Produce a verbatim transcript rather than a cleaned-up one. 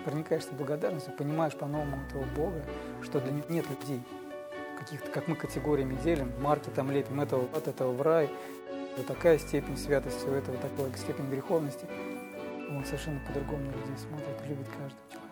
проникаешься благодарностью, понимаешь по-новому этого Бога, что для него нет людей, каких-то, как мы категориями делим, марки там лепим, этого от этого в рай, вот такая степень святости, у этого такая степень греховности. Он совершенно по-другому на людей смотрит, любит каждого человека.